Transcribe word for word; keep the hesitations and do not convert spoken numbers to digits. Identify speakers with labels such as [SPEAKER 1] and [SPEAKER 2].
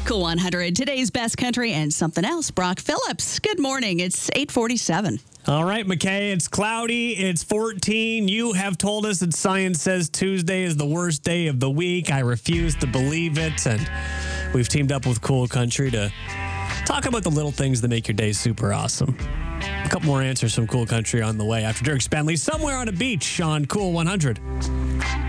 [SPEAKER 1] Cool one hundred, today's best country and something else. Brock Phillips. Good morning. It's eight forty-seven.
[SPEAKER 2] All right, McKay, it's cloudy. It's fourteen. You have told us that science says Tuesday is the worst day of the week. I refuse to believe it. And we've teamed up with Cool Country to talk about the little things that make your day super awesome. A couple more answers from Cool Country on the way after Dirk Spenley somewhere on a beach on Cool one hundred.